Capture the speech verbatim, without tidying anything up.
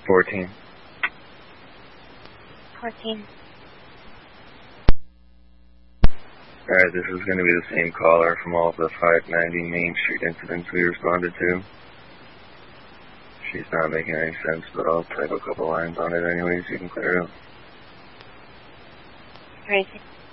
fourteen. fourteen. Alright, this is going to be the same caller from all of the five ninety Main Street incidents we responded to. She's not making any sense, but I'll type a couple lines on it anyways, you can clear it up. Crazy.